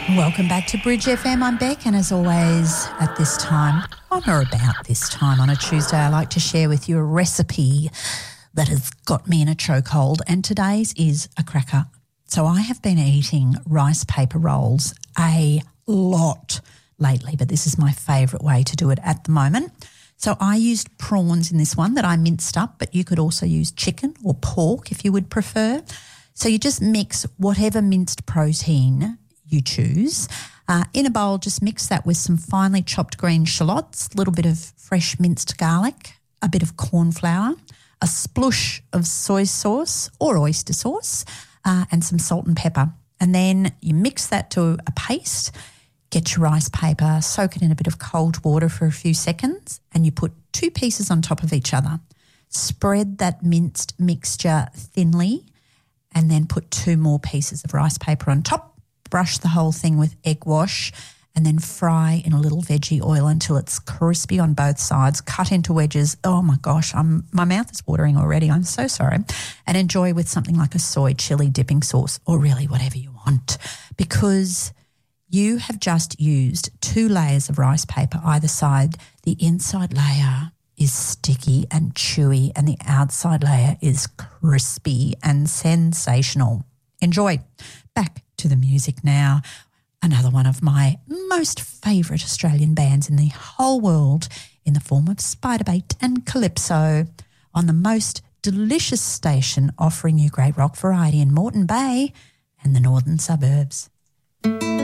Welcome back to Bridge FM. I'm Beck, and as always at this time, on or about this time on a Tuesday, I like to share with you a recipe that has got me in a chokehold, and today's is a cracker. So I have been eating rice paper rolls a lot lately, but this is my favourite way to do it at the moment. So I used prawns in this one that I minced up, but you could also use chicken or pork if you would prefer. So you just mix whatever minced protein you choose. In a bowl, just mix that with some finely chopped green shallots, a little bit of fresh minced garlic, a bit of corn flour, a splush of soy sauce or oyster sauce, and some salt and pepper. And then you mix that to a paste, get your rice paper, soak it in a bit of cold water for a few seconds, and you put 2 pieces on top of each other. Spread that minced mixture thinly and then put 2 more pieces of rice paper on top. Brush the whole thing with egg wash and then fry in a little veggie oil until it's crispy on both sides. Cut into wedges. Oh, my gosh, my mouth is watering already. I'm so sorry. And enjoy with something like a soy chili dipping sauce, or really whatever you want, because you have just used 2 layers of rice paper either side. The inside layer is sticky and chewy and the outside layer is crispy and sensational. Enjoy. Back to the music now. Another one of my most favourite Australian bands in the whole world, in the form of Spiderbait and Calypso, on the most delicious station offering you great rock variety in Moreton Bay and the northern suburbs.